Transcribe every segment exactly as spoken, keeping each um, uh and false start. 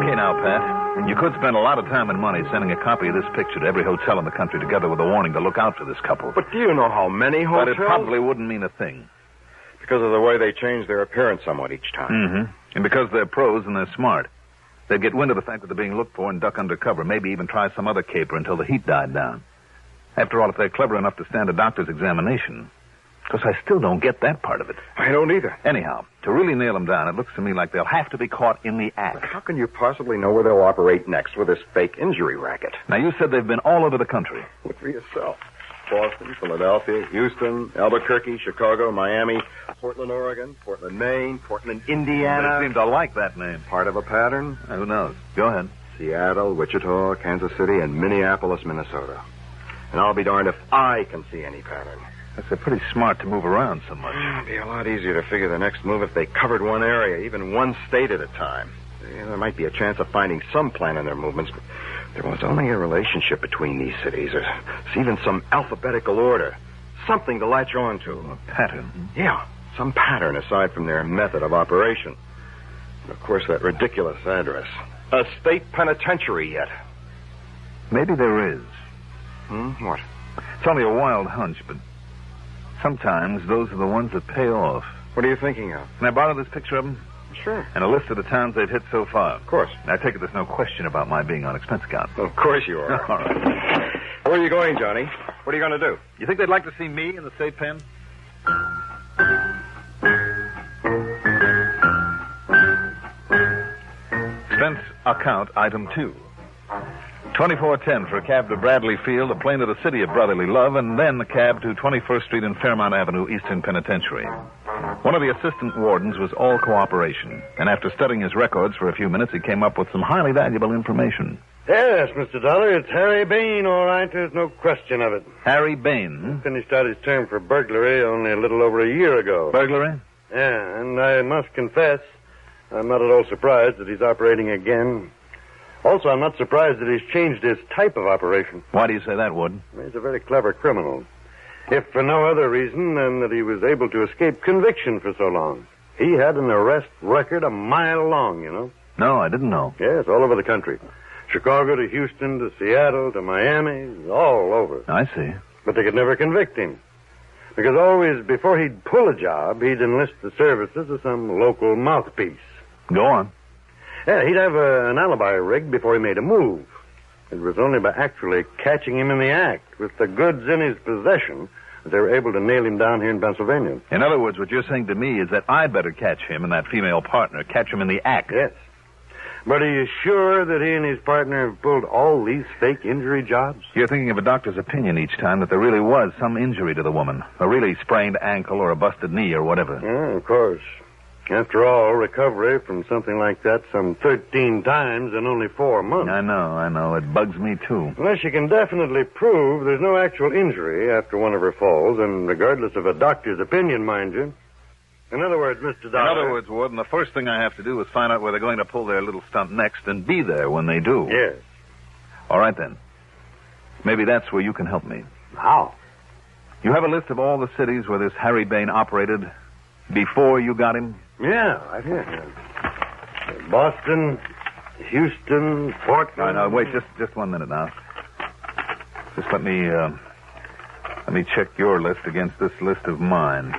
Okay now, Pat. You could spend a lot of time and money sending a copy of this picture to every hotel in the country together with a warning to look out for this couple. But do you know how many hotels? But it probably wouldn't mean a thing. Because of the way they change their appearance somewhat each time. Mm-hmm. And because they're pros and they're smart. They'd get wind of the fact that they're being looked for and duck under cover. Maybe even try some other caper until the heat died down. After all, if they're clever enough to stand a doctor's examination... Because I still don't get that part of it. I don't either. Anyhow, to really nail them down, it looks to me like they'll have to be caught in the act. But how can you possibly know where they'll operate next with this fake injury racket? Now, you said they've been all over the country. Look for yourself. Boston, Philadelphia, Houston, Albuquerque, Chicago, Miami, Portland, Oregon, Portland, Maine, Portland, Indiana. They seem to like that name. Part of a pattern? Uh, who knows? Go ahead. Seattle, Wichita, Kansas City, and Minneapolis, Minnesota. And I'll be darned if I can see any pattern. That's they're pretty smart to move around so much. It'd be a lot easier to figure the next move if they covered one area, even one state at a time. Yeah, there might be a chance of finding some plan in their movements, but there was only a relationship between these cities, or even some alphabetical order. Something to latch on to. A pattern? Yeah, some pattern aside from their method of operation. And, of course, that ridiculous address. A state penitentiary yet. Maybe there is. Hmm? What? It's only a wild hunch, but sometimes those are the ones that pay off. What are you thinking of? Can I borrow this picture of them? Sure. And a list of the towns they've hit so far. Of course. I take it there's no question about my being on expense account. Of course you are. All right. Where are you going, Johnny? What are you going to do? You think they'd like to see me in the state pen? Expense account item two. twenty-four ten for a cab to Bradley Field, a plane to the city of brotherly love, and then a cab to twenty-first Street and Fairmount Avenue, Eastern Penitentiary. One of the assistant wardens was all cooperation, and after studying his records for a few minutes, he came up with some highly valuable information. Yes, Mister Dollar, it's Harry Bain, all right. There's no question of it. Harry Bain? Finished out his term for burglary only a little over a year ago. Burglary? Yeah, and I must confess, I'm not at all surprised that he's operating again. Also, I'm not surprised that he's changed his type of operation. Why do you say that, Warden? He's a very clever criminal. If for no other reason than that he was able to escape conviction for so long. He had an arrest record a mile long, you know. No, I didn't know. Yes, all over the country. Chicago to Houston to Seattle to Miami, all over. I see. But they could never convict him. Because always, before he'd pull a job, he'd enlist the services of some local mouthpiece. Go on. Yeah, he'd have a, an alibi rigged before he made a move. It was only by actually catching him in the act, with the goods in his possession, that they were able to nail him down here in Pennsylvania. In other words, what you're saying to me is that I better catch him and that female partner, catch him in the act. Yes. But are you sure that he and his partner have pulled all these fake injury jobs? You're thinking of a doctor's opinion each time that there really was some injury to the woman. A really sprained ankle or a busted knee or whatever. Yeah, of course. After all, recovery from something like that some thirteen times in only four months. I know, I know. It bugs me, too. Unless you can definitely prove there's no actual injury after one of her falls, and regardless of a doctor's opinion, mind you. In other words, Mister Dollar... In other words, Warden, the first thing I have to do is find out where they're going to pull their little stunt next and be there when they do. Yes. All right, then. Maybe that's where you can help me. How? You have a list of all the cities where this Harry Bain operated before you got him? Yeah, right here. Boston, Houston, Portland... No, no, wait, just just one minute now. Just let me, uh, let me check your list against this list of mine.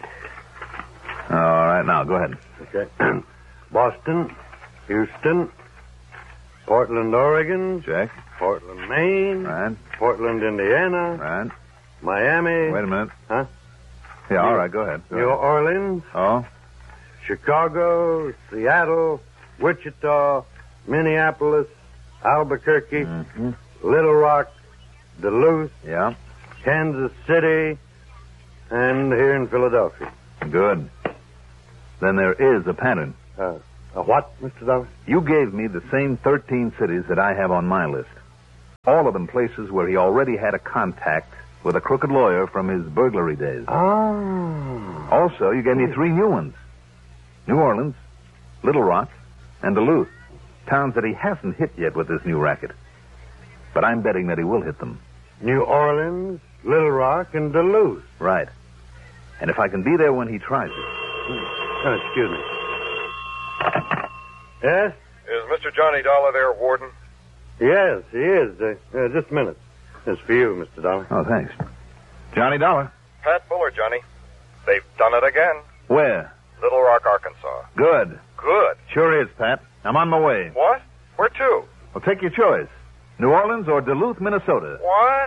All right, now, go ahead. Okay. Boston, Houston, Portland, Oregon. Check. Portland, Maine. Right. Portland, Indiana. Right. Miami. Wait a minute. Huh? Yeah, all right, go ahead. Go New ahead. Orleans. Oh? Chicago, Seattle, Wichita, Minneapolis, Albuquerque, Mm-hmm. Little Rock, Duluth, Yeah. Kansas City, and here in Philadelphia. Good. Then there is a pattern. Uh, a what, Mister Dollar? You gave me the same thirteen cities that I have on my list. All of them places where he already had a contact with a crooked lawyer from his burglary days. Oh. Also, you gave me three new ones. New Orleans, Little Rock, and Duluth. Towns that he hasn't hit yet with this new racket. But I'm betting that he will hit them. New Orleans, Little Rock, and Duluth. Right. And if I can be there when he tries it. Oh, excuse me. Yes? Is Mister Mister Johnny Dollar there, Warden? Yes, he is. Uh, uh, just a minute. It's for you, Mister Dollar. Oh, thanks. Johnny Dollar. Pat Buller, Johnny. They've done it again. Where? Little Rock, Arkansas. Good. Good. Sure is, Pat. I'm on my way. What? Where to? Well, take your choice. New Orleans or Duluth, Minnesota. What?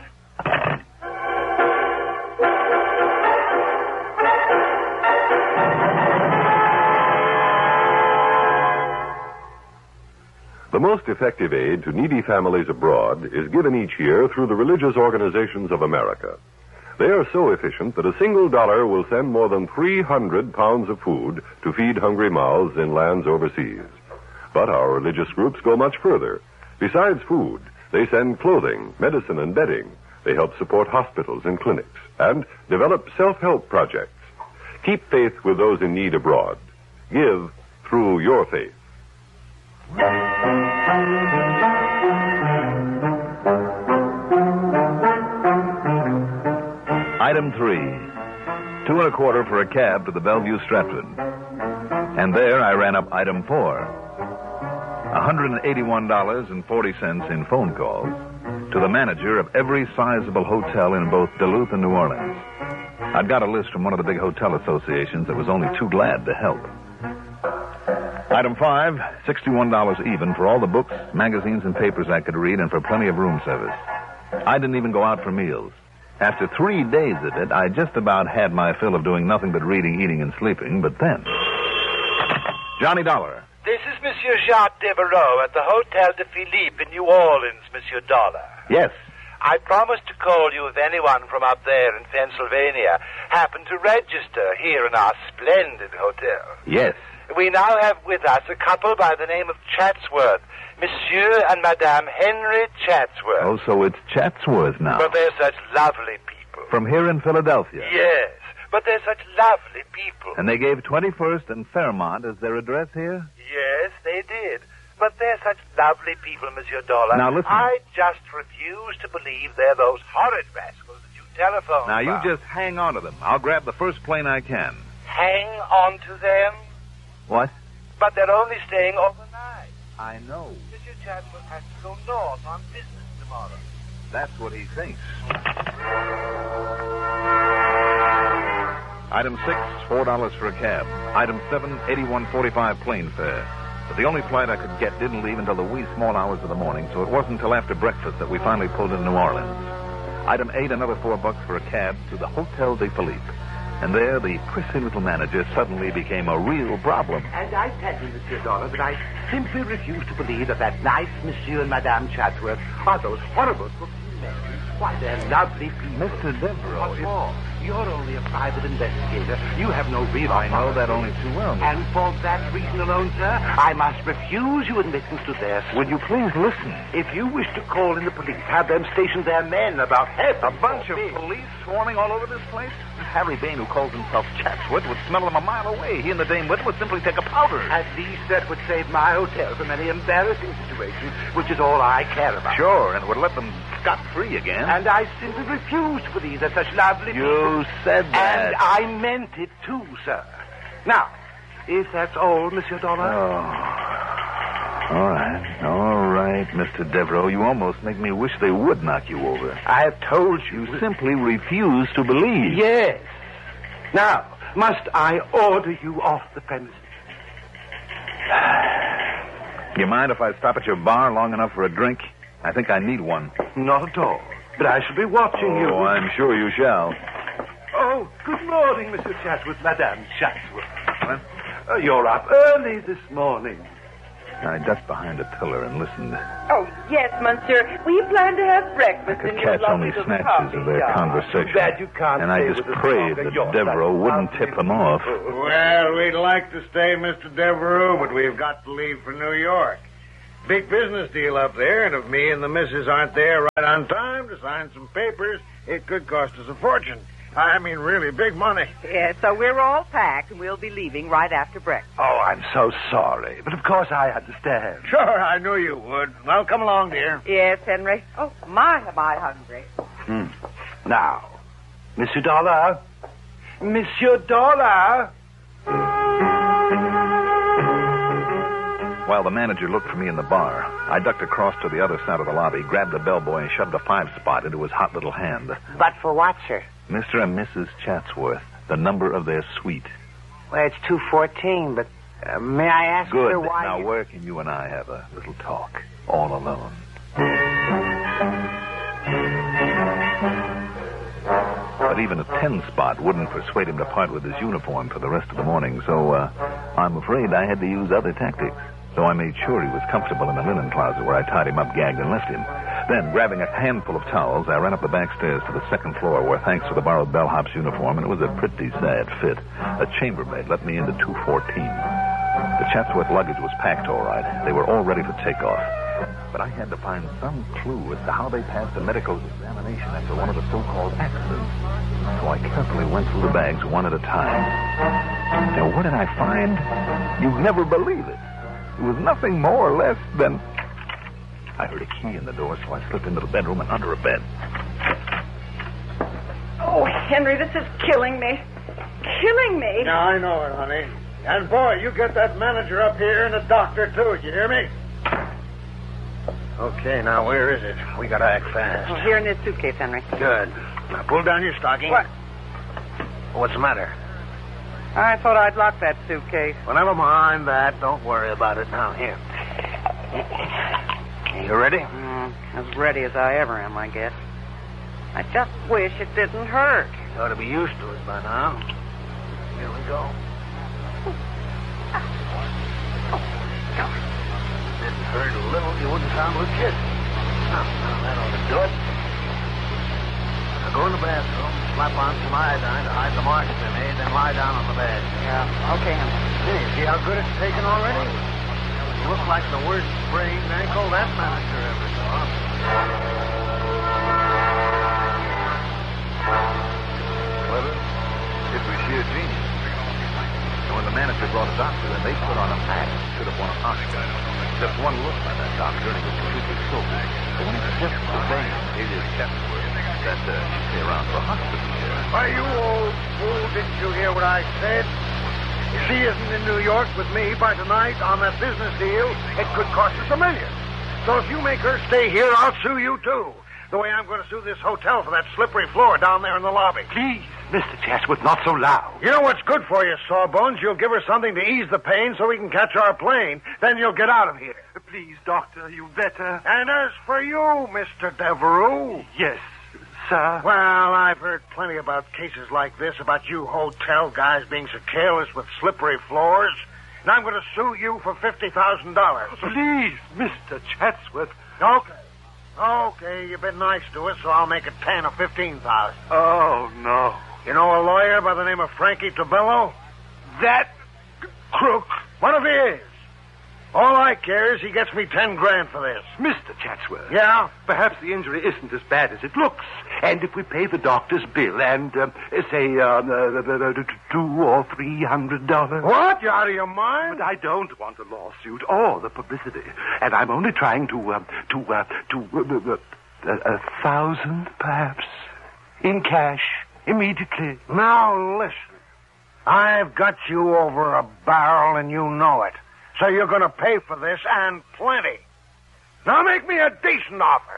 The most effective aid to needy families abroad is given each year through the religious organizations of America. They are so efficient that a single dollar will send more than three hundred pounds of food to feed hungry mouths in lands overseas. But our religious groups go much further. Besides food, they send clothing, medicine, and bedding. They help support hospitals and clinics and develop self-help projects. Keep faith with those in need abroad. Give through your faith. Item three. Two and a quarter for a cab to the Bellevue Stratford. And there I ran up item four. one hundred eighty-one dollars and forty cents in phone calls to the manager of every sizable hotel in both Duluth and New Orleans. I'd got a list from one of the big hotel associations that was only too glad to help. Item five, sixty-one dollars even for all the books, magazines, and papers I could read and for plenty of room service. I didn't even go out for meals. After three days of it, I just about had my fill of doing nothing but reading, eating, and sleeping, but then... Johnny Dollar. This is Monsieur Jacques Devereaux at the Hotel de Philippe in New Orleans, Monsieur Dollar. Yes. I promised to call you if anyone from up there in Pennsylvania happened to register here in our splendid hotel. Yes. We now have with us a couple by the name of Chatsworth, Monsieur and Madame Henry Chatsworth. Oh, so it's Chatsworth now. But they're such lovely people. From here in Philadelphia. Yes, but they're such lovely people. And they gave twenty-first and Fairmont as their address here? Yes, they did. But they're such lovely people, Monsieur Dollar. Now, listen. I just refuse to believe they're those horrid rascals that you telephoned Now, you about. just hang on to them. I'll grab the first plane I can. Hang on to them? What? But they're only staying overnight. I know. Monsieur Chatsworth has to go north on business tomorrow. That's what he thinks. Item six, four dollars for a cab. Item seven, eighty-one forty-five plane fare. But the only flight I could get didn't leave until the wee small hours of the morning, so it wasn't until after breakfast that we finally pulled into New Orleans. Item eight, another four bucks for a cab to the Hotel de Philippe. And there, the prissy little manager suddenly became a real problem. And I tell you, Monsieur Dollar, that I simply refuse to believe that that nice Monsieur and Madame Chatsworth are those horrible cooking men. Why, they're lovely people. Mister Devereaux, What's it's- more, you're only a private investigator. You have no real I know authority. that only too well. And for that reason alone, sir, I must refuse you admittance to their... Would you please listen? If you wish to call in the police, have them station their men about heaven. A bunch of forbid. police swarming all over this place? Harry Bain, who calls himself Chatsworth, would smell them a mile away. He and the Dame Whittle would simply take a powder. At least that would save my hotel from any embarrassing situation, which is all I care about. Sure, and would let them scot-free again. And I simply refuse to believe that such lovely people... You said that. And I meant it too, sir. Now, if that's all, Monsieur Dollar... Oh. All right. All right, Mister Devereaux. You almost make me wish they would knock you over. I have told you... You simply refuse to believe. Yes. Now, must I order you off the premises? You mind if I stop at your bar long enough for a drink? I think I need one. Not at all. But I shall be watching you. Oh, I'm sure you shall. Oh, good morning, Mister Chatsworth, Madame Chatsworth. What? Oh, you're up early this morning. I ducked behind a pillar and listened. Oh, yes, monsieur. We plan to have breakfast I could in your catch lovely only little snatches coffee of their shop. conversation. Too bad you can't and I stay just with us prayed longer. that You're Devereaux such wouldn't lovely tip them off. Well, we'd like to stay, Mister Devereaux, but we've got to leave for New York. Big business deal up there, and if me and the missus aren't there right on time to sign some papers, it could cost us a fortune. I mean, really big money. Yes, so we're all packed, and we'll be leaving right after breakfast. Oh, I'm so sorry. But of course I understand. Sure, I knew you would. Well, come along, dear. Yes, Henry. Oh, my, am I hungry. Hmm. Now, Monsieur Dollar. Monsieur Dollar. while the manager looked for me in the bar, I ducked across to the other side of the lobby, grabbed the bellboy, and shoved a five-spot into his hot little hand. But for what, sir? Mister and Missus Chatsworth, the number of their suite. Well, it's two fourteen, but uh, may I ask, Good. sir, why... Now, you... where can you and I have a little talk, all alone? But even a ten-spot wouldn't persuade him to part with his uniform for the rest of the morning, so uh, I'm afraid I had to use other tactics. So I made sure he was comfortable in the linen closet where I tied him up, gagged, and left him. Then, grabbing a handful of towels, I ran up the back stairs to the second floor where, thanks to the borrowed bellhop's uniform, and it was a pretty sad fit, a chambermaid let me into two fourteen. The Chatsworth luggage was packed all right. They were all ready for takeoff. But I had to find some clue as to how they passed the medical examination after one of the so-called accidents. So I carefully went through the bags one at a time. Now, what did I find? You'd never believe it. It was nothing more or less than... I heard a key in the door, so I slipped into the bedroom and under a bed. Oh, Henry, this is killing me. Killing me. Yeah, I know it, honey. And, boy, you get that manager up here and a doctor, too. You hear me? Okay, now, where is it? We gotta act fast. Oh, here in this suitcase, Henry. Good. Now, pull down your stocking. What? What's the matter? I thought I'd lock that suitcase. Well, never mind that. Don't worry about it now. Here. You ready? Mm, as ready as I ever am, I guess. I just wish it didn't hurt. You ought to be used to it by now. Here we go. Didn't hurt a little, you wouldn't sound legit. Now, now that ought to do it. Now go in the bathroom, slap on some iodine to hide the marks they made, then lie down on the bed. Yeah, okay, Henry. Hey, see how good it's taken already? You look like the worst sprained ankle that manager ever saw. Clever. It was sheer genius. And when the manager brought a doctor, then they put on a pack. Should have won an Oscar. Just one look by that doctor, and he was completely sober. But when he suggested to Bain, alias Chatsworth, that uh, she stay around for a hospital care. Why, you old fool, didn't you hear what I said? If she isn't in New York with me by tonight on that business deal, it could cost us a million. So if you make her stay here, I'll sue you, too. The way I'm going to sue this hotel for that slippery floor down there in the lobby. Please, Mister Chatsworth, not so loud. You know what's good for you, Sawbones? You'll give her something to ease the pain so we can catch our plane. Then you'll get out of here. Please, Doctor, you better. And as for you, Mister Devereux... Yes, sir. Well, I've heard plenty about cases like this, about you hotel guys being so careless with slippery floors. And I'm going to sue you for fifty thousand dollars. Please, Mister Chatsworth. Okay. Okay, you've been nice to us, so I'll make it ten or fifteen thousand. Oh, no. You know a lawyer by the name of Frankie Tabello? That crook. One of his. All I care is he gets me ten grand for this. Mister Chatsworth. Yeah? Perhaps the injury isn't as bad as it looks. And if we pay the doctor's bill and, um, say, uh, uh, uh, two or three hundred dollars. What? You out of your mind? But I don't want a lawsuit or the publicity. And I'm only trying to, um, to, uh, to, uh, uh, uh, a thousand, perhaps, in cash, immediately. Now, listen. I've got you over a barrel and you know it. So you're going to pay for this, and plenty. Now make me a decent offer.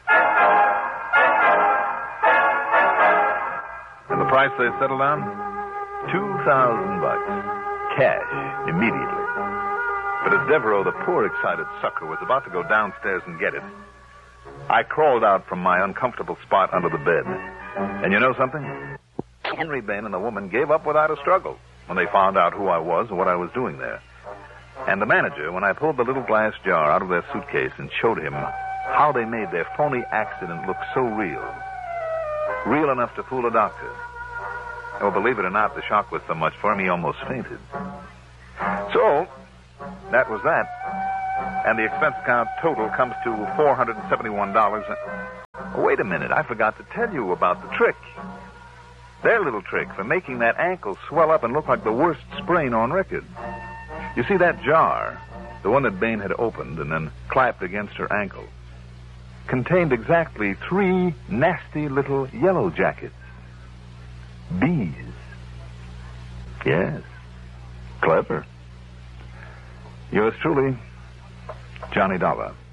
And the price they settled on? Two thousand bucks. Cash, immediately. But as Devereux, the poor excited sucker, was about to go downstairs and get it, I crawled out from my uncomfortable spot under the bed. And you know something? Henry Bain and the woman gave up without a struggle when they found out who I was and what I was doing there. And the manager, when I pulled the little glass jar out of their suitcase and showed him how they made their phony accident look so real, real enough to fool a doctor. Oh, believe it or not, the shock was so much for him he almost fainted. So, that was that. And the expense account total comes to four hundred seventy-one dollars. Oh, wait a minute, I forgot to tell you about the trick. Their little trick for making that ankle swell up and look like the worst sprain on record. You see, that jar, the one that Bain had opened and then clapped against her ankle, contained exactly three nasty little yellow jackets. Bees. Yes. Clever. Yours truly, Johnny Dollar.